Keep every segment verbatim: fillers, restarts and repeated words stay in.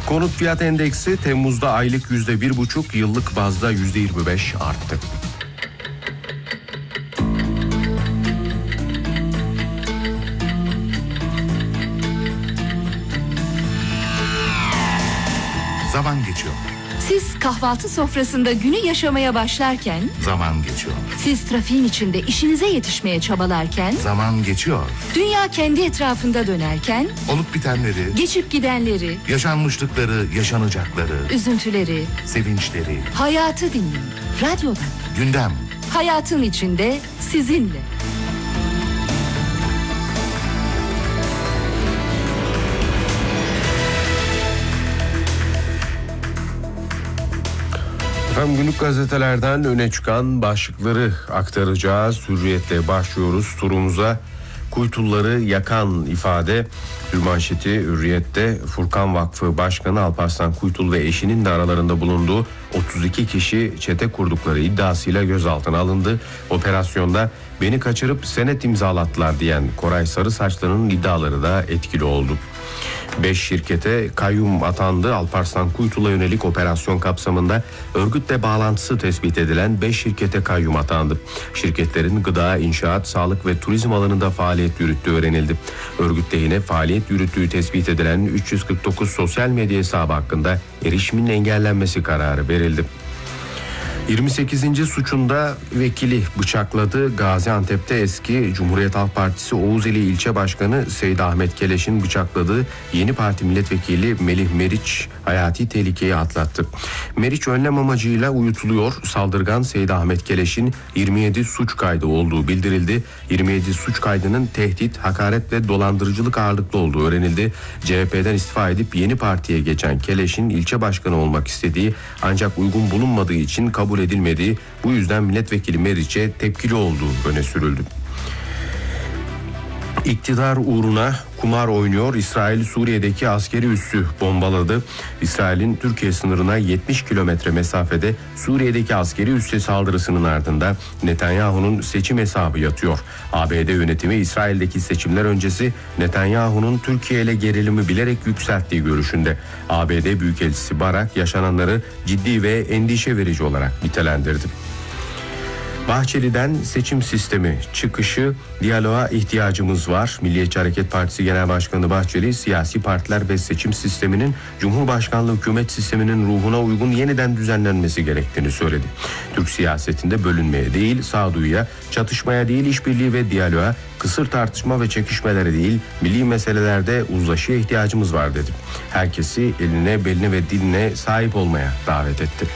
Konut fiyat endeksi Temmuz'da aylık yüzde bir buçuk, yıllık bazda yüzde yirmi beş arttı. Zaman geçiyor. Siz kahvaltı sofrasında günü yaşamaya başlarken, Zaman geçiyor. siz trafiğin içinde işinize yetişmeye çabalarken, Zaman geçiyor. dünya kendi etrafında dönerken, Olup bitenleri, geçip gidenleri, yaşanmışlıkları, yaşanacakları, üzüntüleri, sevinçleri, hayatı dinleyin. Radyodan, gündem. hayatın içinde sizinle. Efendim, günlük gazetelerden öne çıkan başlıkları aktaracağız. Hürriyetle başlıyoruz turumuza. Kuytulları yakan ifade manşeti Hürriyet'te. Furkan Vakfı Başkanı Alparslan Kuytul ve eşinin de aralarında bulunduğu otuz iki kişi çete kurdukları iddiasıyla gözaltına alındı. Operasyonda beni kaçırıp senet imzalattılar diyen Koray Sarısaçlı'nın iddiaları da etkili oldu. Beş şirkete kayyum atandı. Alparslan Kuytul'a yönelik operasyon kapsamında örgütle bağlantısı tespit edilen beş şirkete kayyum atandı. Şirketlerin gıda, inşaat, sağlık ve turizm alanında faaliyet yürüttüğü öğrenildi. Örgüt lehine faaliyet yürüttüğü tespit edilen üç yüz kırk dokuz sosyal medya hesabı hakkında erişimin engellenmesi kararı verildi. yirmi sekizinci suçunda vekili bıçakladı. Gaziantep'te eski Cumhuriyet Halk Partisi Oğuzeli İlçe Başkanı Seyit Ahmet Keleş'in bıçakladığı Yeni Parti Milletvekili Melih Meriç hayati tehlikeyi atlattı. Meriç önlem amacıyla uyutuluyor. Saldırgan Seyit Ahmet Keleş'in yirmi yedi suç kaydı olduğu bildirildi. yirmi yedi suç kaydının tehdit, hakaret ve dolandırıcılık ağırlıklı olduğu öğrenildi. C H P'den istifa edip Yeni Parti'ye geçen Keleş'in ilçe başkanı olmak istediği ancak uygun bulunmadığı için kabul edilmediği, bu yüzden milletvekili Meriç'e tepkili olduğu öne sürüldü. İktidar uğruna kumar oynuyor. İsrail Suriye'deki askeri üssü bombaladı. İsrail'in Türkiye sınırına yetmiş kilometre mesafede Suriye'deki askeri üsse saldırısının ardında Netanyahu'nun seçim hesabı yatıyor. A B D yönetimi İsrail'deki seçimler öncesi Netanyahu'nun Türkiye ile gerilimi bilerek yükselttiği görüşünde. A B D Büyükelçisi Barak yaşananları ciddi ve endişe verici olarak nitelendirdi. Bahçeli'den seçim sistemi çıkışı, diyaloğa ihtiyacımız var. Milliyetçi Hareket Partisi Genel Başkanı Bahçeli, siyasi partiler ve seçim sisteminin Cumhurbaşkanlığı hükümet sisteminin ruhuna uygun yeniden düzenlenmesi gerektiğini söyledi. Türk siyasetinde bölünmeye değil, sağduyuya, çatışmaya değil, işbirliği ve diyaloğa, kısır tartışma ve çekişmelere değil, milli meselelerde uzlaşıya ihtiyacımız var dedi. Herkesi eline, beline ve diline sahip olmaya davet etti.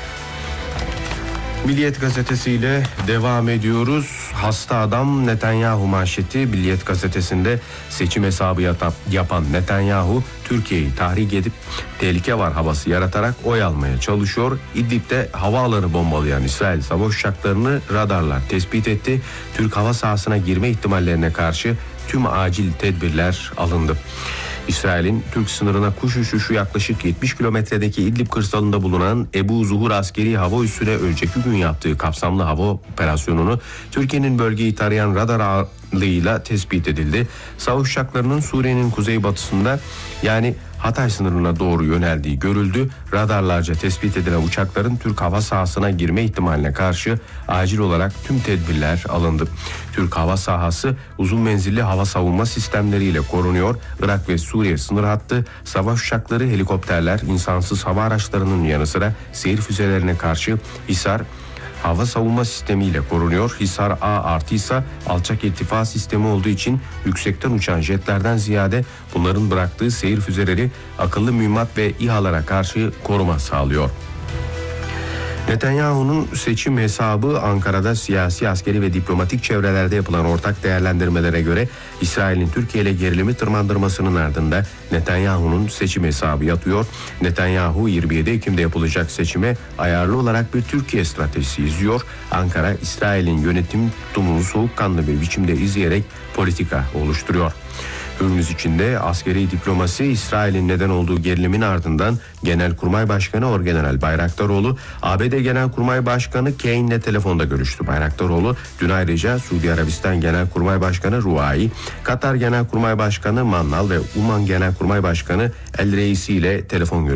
Milliyet gazetesiyle devam ediyoruz. Hasta adam Netanyahu manşeti Milliyet gazetesinde. Seçim hesabı yatap, yapan Netanyahu Türkiye'yi tahrik edip tehlike var havası yaratarak oy almaya çalışıyor. İdlib'de havaalanı bombalayan İsrail savaş uçaklarını radarlar tespit etti. Türk hava sahasına girme ihtimallerine karşı tüm acil tedbirler alındı. İsrail'in Türk sınırına kuş uçuşu yaklaşık yetmiş kilometredeki İdlib kırsalında bulunan Ebu Zuhur askeri hava üssüne önceki gün yaptığı kapsamlı hava operasyonunu Türkiye'nin bölgeyi tarayan radar ağıyla tespit edildi. Savaş uçaklarının Suriye'nin kuzeybatısında yani Hatay sınırına doğru yöneldiği görüldü. Radarlarca tespit edilen uçakların Türk hava sahasına girme ihtimaline karşı acil olarak tüm tedbirler alındı. Türk hava sahası uzun menzilli hava savunma sistemleriyle korunuyor. Irak ve Suriye sınır hattı savaş uçakları, helikopterler, insansız hava araçlarının yanı sıra seyir füzelerine karşı Hisar hava savunma sistemiyle korunuyor. Hisar A artı ise alçak irtifa sistemi olduğu için yüksekten uçan jetlerden ziyade bunların bıraktığı seyir füzeleri akıllı mühimmat ve İHA'lara karşı koruma sağlıyor. Netanyahu'nun seçim hesabı Ankara'da siyasi, askeri ve diplomatik çevrelerde yapılan ortak değerlendirmelere göre İsrail'in Türkiye ile gerilimi tırmandırmasının ardında Netanyahu'nun seçim hesabı yatıyor. Netanyahu yirmi yedi Ekim'de yapılacak seçime ayarlı olarak bir Türkiye stratejisi izliyor. Ankara, İsrail'in yönetim tutumunu soğukkanlı bir biçimde izleyerek politika oluşturuyor. Hürmüz içinde askeri diplomasi İsrail'in neden olduğu gerilimin ardından Genelkurmay Başkanı Orgeneral Bayraktaroğlu, A B D Genelkurmay Başkanı Kane'le telefonda görüştü. Bayraktaroğlu dün ayrıca Suudi Arabistan Genelkurmay Başkanı Ruai, Katar Genelkurmay Başkanı Mannal ve Uman Genelkurmay Başkanı El Reisi ile telefon görüştü.